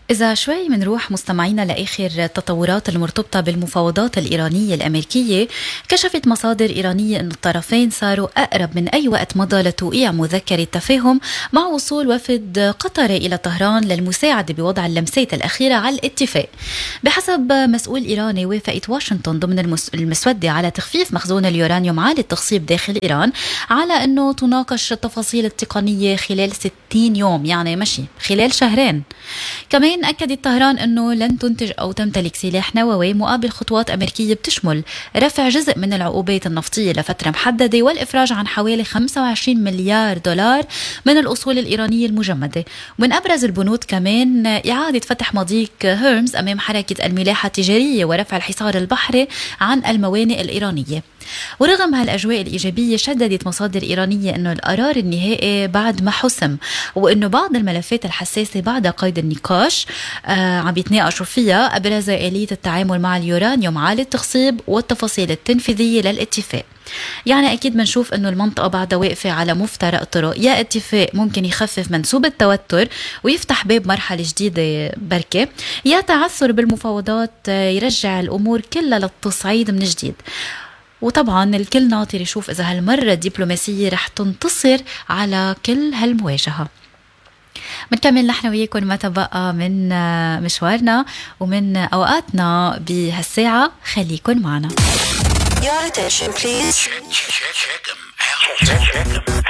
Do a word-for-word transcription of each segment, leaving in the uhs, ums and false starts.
إذا شوي منروح مستمعينا لآخر التطورات المرتبطة بالمفاوضات الإيرانية الأمريكية، كشفت مصادر إيرانية أن الطرفين صاروا أقرب من أي وقت مضى لتوقيع مذكرة تفاهم مع وصول وفد قطري إلى طهران للمساعدة بوضع اللمسات الأخيرة على الاتفاق. بحسب مسؤول إيراني، وافقت واشنطن ضمن المسودة على تخفيف مخزون اليورانيوم عالي التخصيب داخل إيران على أنه تناقش التفاصيل التقنية خلال ستين يوم، يعني مشي خلال شهرين. كمان أكدت طهران أنه لن تنتج أو تمتلك سلاح نووي مقابل خطوات أمريكية بتشمل رفع جزء من العقوبات النفطية لفترة محددة والإفراج عن حوالي خمسة وعشرين مليار دولار من الأصول الإيرانية المجمدة. ومن أبرز البنود كمان إعادة فتح مضيق هرمز أمام حركة الملاحة التجارية ورفع الحصار البحري عن الموانئ الإيرانية. ورغم هالأجواء الإيجابية، شددت مصادر إيرانية أنه القرار النهائي بعد ما حسم، وأنه بعض الملفات الحساسة بعد قيد النقاش آه عم يتناقشوا فيها، أبرز آلية التعامل مع اليورانيوم عالي التخصيب والتفاصيل التنفيذية للاتفاق. يعني أكيد منشوف أنه المنطقة بعد واقفة على مفترق الطرق، يا اتفاق ممكن يخفف منسوب التوتر ويفتح باب مرحلة جديدة بركة، يا تعثر بالمفاوضات يرجع الأمور كلها للتصعيد من جديد. وطبعا الكل ناطر يشوف إذا هالمرة الدبلوماسية رح تنتصر على كل هالمواجهة. منكمل نحن وياكم ما تبقى من مشوارنا ومن أوقاتنا بهالساعة، خليكن معنا. Your attention please. Check, check, check them out. Check them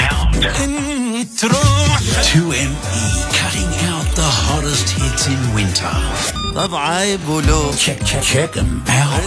out. two M E cutting out the hottest hits in winter. طبعا بولو. Check, check, check them out.